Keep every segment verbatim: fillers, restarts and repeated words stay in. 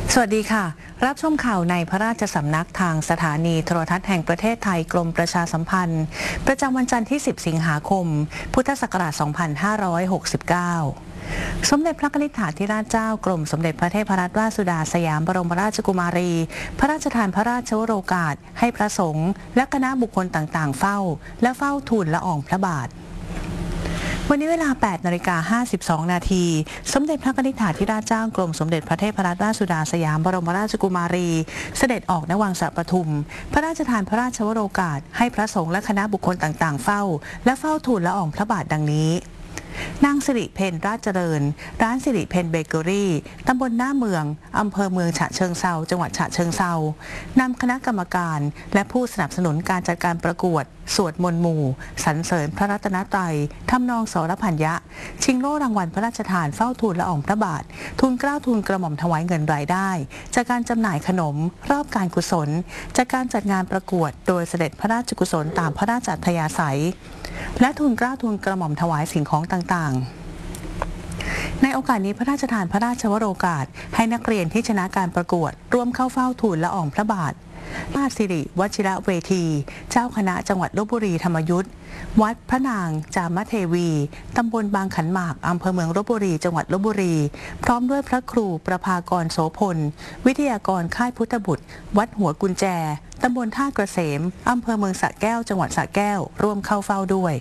สวัสดีค่ะรับชมข่าวในพระราชสำนักทางสถานีโทรทัศน์แห่งประเทศไทยกรมประชาสัมพันธ์ประจำวันจันทร์ที่สิบสิงหาคมพุทธศักราชสองพันห้าร้อยหกสิบเก้าสมเด็จพระนิธิถาธิราชเจ้ากรมสมเด็จพระเทพรัตนราชสุดาสยามบรมราชกุมารีพระราชทานพระราชวโรกาสให้พระสงฆ์และคณะบุคคลต่างๆเฝ้าและเฝ้าทูลละอองพระบาทวันนี้เวลา แปดนาฬิกาห้าสิบสอง นาทีสมเด็จพระนิธิถาธิราชเจ้ากรมสมเด็จพระเทพรัตนราชสุดาสยามบรมราชกุมารีเสด็จออกณวังสระปทุมพระราชทานพระราชวโรกาสให้พระสงฆ์และคณะบุคคลต่างๆเฝ้าและเฝ้าทูลละอองพระบาทดังนี้นางสิริเพนราชเจริญร้านสิริเพนเบเกอรี่ตำบลหน้าเมืองอำเภอเมืองฉะเชิงเทราจังหวัดฉะเชิงเทรานำคณะกรรมการและผู้สนับสนุนการจัดการประกวดสวดมนต์หมู่สรรเสริญพระรัตนตรัยทำนองสรพัญญะชิงโล่รางวัลพระราชทานเฝ้าทูลละอองพระบาททุนเกล้าทุนกระหม่อมถวายเงินรายได้จากการจำหน่ายขนมรอบการกุศลจากการจัดงานประกวดโดยเสด็จพระราชกุศลตามพระราชอัธยาศัยและทุนเกล้าทุนกระหม่อมถวายสิ่งของต่างๆในโอกาสนี้พระราชทานพระราชวโรกาสให้นักเรียนที่ชนะการประกวดร่วมเข้าเฝ้าทูลละอองพระบาทราชสิริวชิระเวทีเจ้าคณะจังหวัดลพบุรีธรรมยุทธวัดพระนางจามเทวีตำบลบางขันหมากอำเภอเมืองลพบุรีจังหวัดลพบุรีพร้อมด้วยพระครูประภากรโสพลวิทยากรค่ายพุทธบุตรวัดหัวกุญแจตำบลท่าเกษมอำเภอเมืองสระแก้วจังหวัดสระแก้วร่วมเข้าเฝ้าด้วย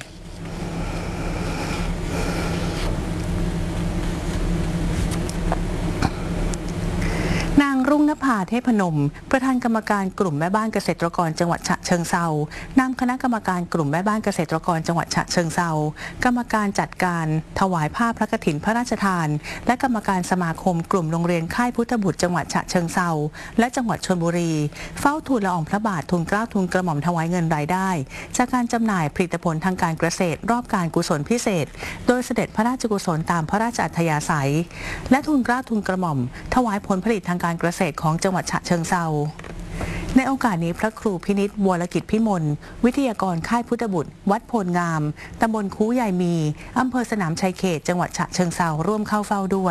นางรุ่งนภาเทพนมประธานกรรมการกลุ่มแม่บ้านเกษตรกรจังหวัดฉะเชิงเทรานำคณะกรรมการกลุ่มแม่บ้านเกษตรกรจังหวัดฉะเชิงเทรากรรมการจัดการถวายผ้าพระกฐินพระราชทานและกรรมการสมาคมกลุ่มโรงเรียนค่ายพุทธบุตรจังหวัดฉะเชิงเทราและจังหวัดชลบุรีเฝ้าทูลละอองพระบาททุนเกล้าทุนกระหม่อมถวายเงินรายได้จากการจำหน่ายผลิตผลทางการเกษตรรอบการกุศลพิเศษโดยเสด็จพระราชกุศลตามพระราชอัธยาศัยและทุนเกล้าทุนกระหม่อมถวายผลผลิตทางการเกษตรของจังหวัดฉะเชิงเทราในโอกาสนี้พระครูพินิจวรกิจพิมลวิทยากรค่ายพุทธบุตรวัดโพลงามตำบลคูใหญ่มีอำเภอสนามชัยเขตจังหวัดฉะเชิงเทราร่วมเข้าเฝ้าด้วย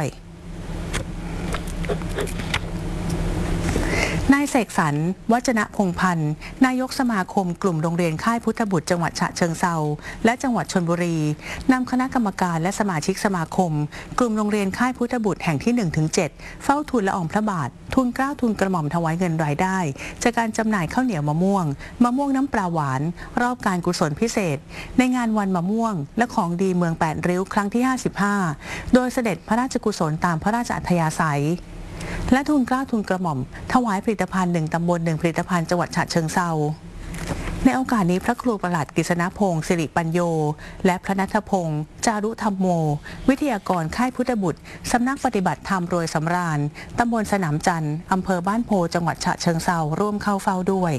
นายเสกสรรวัจนะพงษ์พันธ์นายกสมาคมกลุ่มโรงเรียนค่ายพุทธบุตรจังหวัดฉะเชิงเทราและจังหวัดชลบุรีนำคณะกรรมการและสมาชิกสมาคมกลุ่มโรงเรียนค่ายพุทธบุตรแห่งที่ หนึ่งถึงเจ็ด เฝ้าทูลละอองพระบาททุนเกล้าทุนกระหม่อมถวายเงินรายได้จากการจำหน่ายข้าวเหนียวมะม่วงมะม่วงน้ำปลาหวานรอบการกุศลพิเศษในงานวันมะม่วงและของดีเมืองแปดริ้วครั้งที่ห้าสิบห้าโดยเสด็จพระราชกุศลตามพระราชอัธยาศัยและทุนเกล้าทุนกระหม่อมถวายผลิตภัณฑ์หนึ่งตำบลหนึ่งผลิตภัณฑ์จังหวัดฉะเชิงเทราในโอกาสนี้พระครูประหลัดกฤษณพงศ์สิริปัญโยและพระณัฐพงศ์จารุธรรมโมวิทยากรค่ายพุทธบุตรสำนักปฏิบัติธรรมโรยสำราญตำบลสนามจันทร์อำเภอบ้านโพจังหวัดฉะเชิงเทราร่วมเข้าเฝ้าด้วย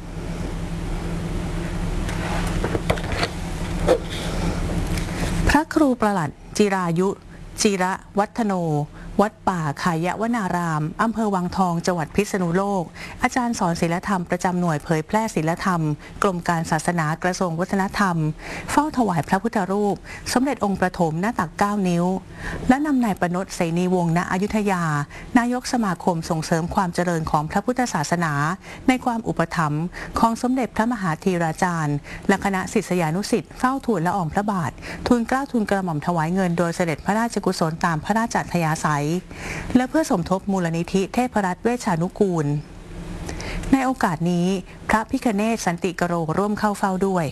พระครูประหลัดจิรายุจิระวัฒโนวัดป่าขายวนารามอำเภอวังทองจังหวัดพิษณุโลกอาจารย์สอนศีลธรรมประจำหน่วยเผยแพร่ศีลธรรมกรมการศาสนากระทรวงวัฒนธรรมเฝ้าถวายพระพุทธรูปสมเด็จองค์ประถมหน้าตักเก้านิ้วและนำนายประนตเสนีวงศ์ณอยุธยานายกสมาคมส่งเสริมความเจริญของพระพุทธศาสนาในความอุปถัมภ์ของสมเด็จพระมหาธีราจารย์และคณะศิษยานุศิษย์เฝ้าทูลละอองพระบาททูลเกล้าทูลกระหม่อมถวายเงินโดยเสด็จพระราชกุศลตามพระราชอัธยาศัยและเพื่อสมทบมูลนิธิเทพรัตน์เวชานุกูลในโอกาสนี้พระพิฆเนศสันติกโรร่วมเข้าเฝ้าด้วย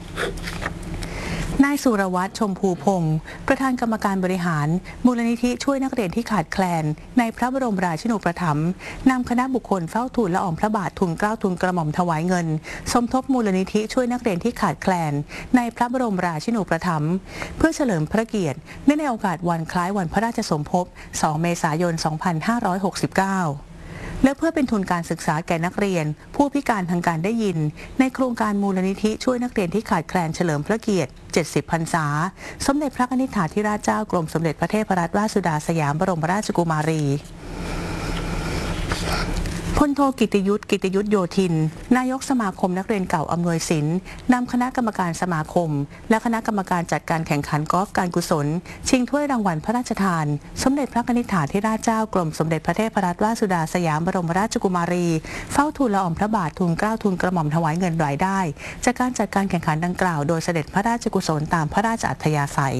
นายสุรวัฒน์ชมพูพงศ์ประธานกรรมการบริหารมูลนิธิช่วยนักเรียนที่ขาดแคลนในพระบรมราชินูปถัมภ์นำคณะบุคคลเฝ้าทูลละอองพระบาททุนเกล้าทุนกระหม่อมถวายเงินสมทบมูลนิธิช่วยนักเรียนที่ขาดแคลนในพระบรมราชินูปถัมภ์เพื่อเฉลิมพระเกียรติเนื่องในโอกาสวันคล้ายวันพระราชสมภพสองเมษายนสองพันห้าร้อยหกสิบเก้าและเพื่อเป็นทุนการศึกษาแก่นักเรียนผู้พิการทางการได้ยินในโครงการมูลนิธิช่วยนักเรียนที่ขาดแคลนเฉลิมพระเกียรติเจ็ดสิบพรรษาสมเด็จพระนิธิถาธิราชเจ้ากรมสมเด็จพระเทพรัตนราชสุดาสยามบรมราชกุมารีพลโทกิติยุทธกิติยุทธโยธินนายกสมาคมนักเรียนเก่าอำนวยสินนำคณะกรรมการสมาคมและคณะกรรมการจัดการแข่งขันกอล์ฟการกุศลชิงถ้วยรางวัลพระราชทานสมเด็จพระนิธิถาธิราชเจ้ากรมสมเด็จพระเทพรัตนราชสุดาสยามบรมราชกุมารีเฝ้าทูลละอองพระบาททูลเกล้าทูลกระหม่อมถวายเงินรายได้จากการจัดการแข่งขันดังกล่าวโดยเสด็จพระราชกุศลตามพระราชอัธยาศัย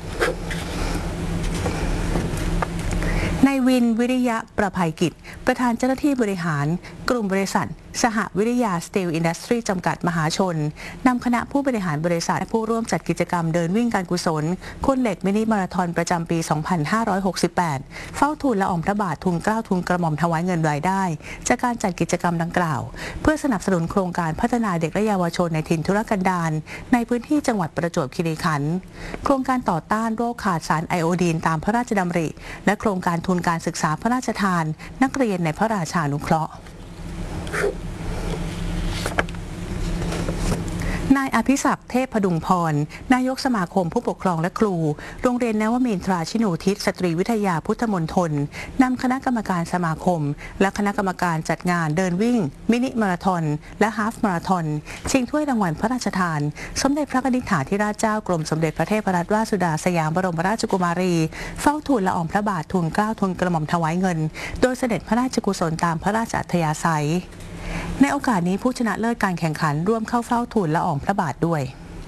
นายวินวิริยะประภัยกิจประธานเจ้าหน้าที่บริหารกลุ่มบริษัทสหวิริยาสตีลอินดัสทรีจำกัดมหาชนนำคณะผู้บริหารบริษัทและผู้ร่วมจัดกิจกรรมเดินวิ่งการกุศลคนเหล็กมินิมาราธอนประจำปี สองพันห้าร้อยหกสิบแปด เฝ้าทูลละอองพระบาททูลเกล้าทูลกระหม่อมถวายเงินรายได้จากการจัดกิจกรรมดังกล่าวเพื่อสนับสนุนโครงการพัฒนาเด็กและเยาวชนในถิ่นทุรกันดารในพื้นที่จังหวัดประจวบคีรีขันธ์โครงการต่อต้านโรคขาดสารไอโอดีนตามพระราชดำริและโครงการทุนการศึกษาพระราชทานนักเรียนในพระราชานุเคราะห์นายอภิศักดิ์เทพพดุงพรนายกสมาคมผู้ปกครองและครูโรงเรียนนวมินทราชินูทิศสตรีวิทยาพุทธมณฑลนำคณะกรรมการสมาคมและคณะกรรมการจัดงานเดินวิ่งมินิมาราธอนและฮาล์ฟมาราธอนชิงถ้วยรางวัลพระราชทานสมเด็จพระนิธิถาธิราชเจ้ากรมสมเด็จพระเทพรัตนราชสุดาสยามบรมราชกุมารีเฝ้าทูลละอองพระบาททูลเกล้าทูลกระหม่อมถวายเงินโดยเสด็จพระราชกุศลตามพระราชอัธยาศัยในโอกาสนี้ผู้ชนะเลิศการแข่งขันร่วมเข้าเฝ้าทูลละอองพระบาทด้วย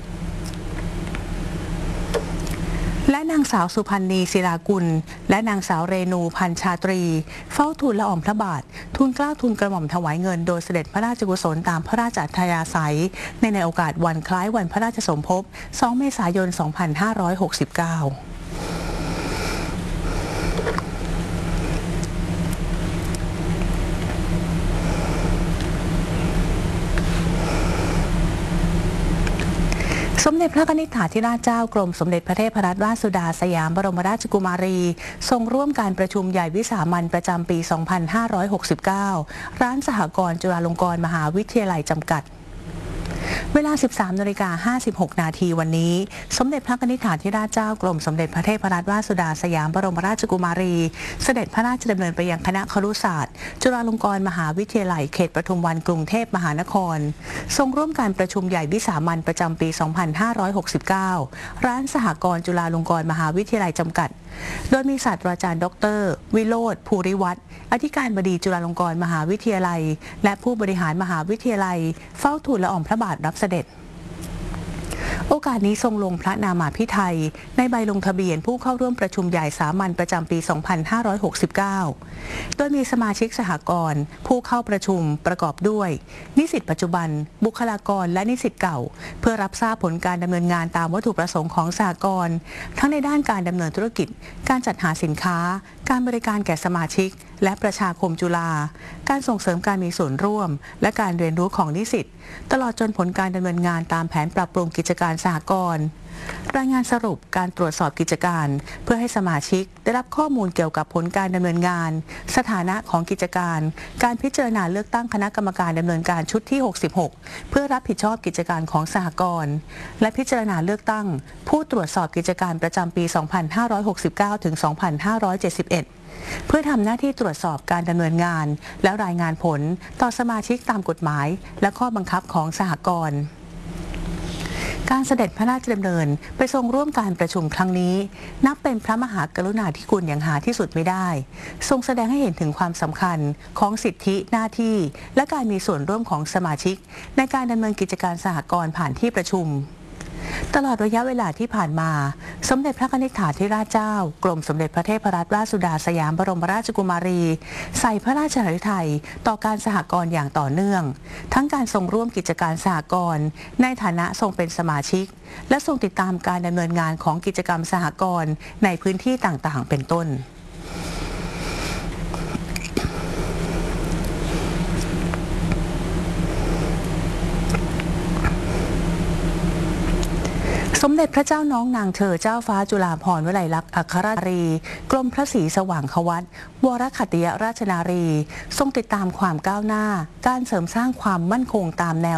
และนางสาวสุพันธ์นีศิลากุลและนางสาวเรนูพันชาตรีเฝ้าทูลละอองพระบาททูลเกล้าทูลกระหม่อมถวายเงินโดยเสด็จพระราชกุศลตามพระราชอัธยาศัยในในโอกาสวันคล้ายวันพระราชสมภพสองเมษายนสองพันห้าร้อยหกสิบเก้าสมเด็จพระนิธิถาธิราชเจ้ากรมสมเด็จพระเทพรัตนราชสุดาสยามบรมราชกุมารีทรงร่วมการประชุมใหญ่วิสามัญประจำปี สองพันห้าร้อยหกสิบเก้า ร้านสหกรณ์จุฬาลงกรณ์มหาวิทยาลัยจำกัดเวลา สิบสามนาฬิกาห้าสิบหกนาทีวันนี้สมเด็จพระนิธิถาธิราชเจ้ากรมสมเด็จพระเทพรัตนราชสุดาสยามบรมราชกุมารีเสด็จพระราชดำเนินไปยังคณะครุศาสตร์จุฬาลงกรณ์มหาวิทยาลัยเขตปทุมวันกรุงเทพมหานครทรงร่วมการประชุมใหญ่วิสามัญประจำปี สองพันห้าร้อยหกสิบเก้า ร้านสหกรณ์จุฬาลงกรณ์มหาวิทยาลัยจำกัดโดยมีศาสตราจารย์ดรวิโรจน์ภูริวัฒน์อธิการบดีจุฬาลงกรณ์มหาวิทยาลัยและผู้บริหารมหาวิทยาลัยเฝ้าทูลละอองพระบาทรับเสด็จโอกาสนี้ทรงลงพระนามาภิไธยในใบลงทะเบียนผู้เข้าร่วมประชุมใหญ่สามัญประจำปี สองพันห้าร้อยหกสิบเก้า โดยมีสมาชิกสหกรณ์ผู้เข้าประชุมประกอบด้วยนิสิตปัจจุบันบุคลากรและนิสิตเก่าเพื่อรับทราบผลการดำเนินงานตามวัตถุประสงค์ของสหกรณ์ทั้งในด้านการดำเนินธุรกิจการจัดหาสินค้าการบริการแก่สมาชิกและประชาคมจุฬาการส่งเสริมการมีส่วนร่วมและการเรียนรู้ของนิสิตตลอดจนผลการดำเนินงานตามแผนปรับปรุงกิจการสหกรณ์รายงานสรุปการตรวจสอบกิจการเพื่อให้สมาชิกได้รับข้อมูลเกี่ยวกับผลการดำเนินงานสถานะของกิจการการพิจารณาเลือกตั้งคณะกรรมการดำเนินการชุดที่หกสิบหกเพื่อรับผิดชอบกิจการของสหกรณ์และพิจารณาเลือกตั้งผู้ตรวจสอบกิจการประจำปี สองพันห้าร้อยหกสิบเก้า ถึง สองพันห้าร้อยเจ็ดสิบเอ็ด เพื่อทำหน้าที่ตรวจสอบการดำเนินงานและรายงานผลต่อสมาชิกตามกฎหมายและข้อบังคับของสหกรณ์การเสด็จพระราชดำเนินไปทรงร่วมการประชุมครั้งนี้นับเป็นพระมหากรุณาธิคุณอย่างหาที่สุดไม่ได้ทรงแสดงให้เห็นถึงความสำคัญของสิทธิหน้าที่และการมีส่วนร่วมของสมาชิกในการดำเนินกิจการสหกรณ์ผ่านที่ประชุมตลอดระยะเวลาที่ผ่านมาสมเด็จพระนิธิถาธิราชเจ้ากรมสมเด็จพระเทพรัตนราชสุดาสยามบรมราชกุมารีใส่พระราชฤทัยต่อการสหกรณ์อย่างต่อเนื่องทั้งการทรงร่วมกิจการสหกรณ์ในฐานะทรงเป็นสมาชิกและทรงติดตามการดำเนินงานของกิจกรรมสหกรณ์ในพื้นที่ต่างๆเป็นต้นสมเด็จพระเจ้าน้องนางเธอเจ้าฟ้าจุฬาภรณ์วลัยลักษณ์อัครราชนารีกรมพระศรีสว่างควัตรวรขัตติยราชนารีทรงติดตามความก้าวหน้าการเสริมสร้างความมั่นคงตามแนว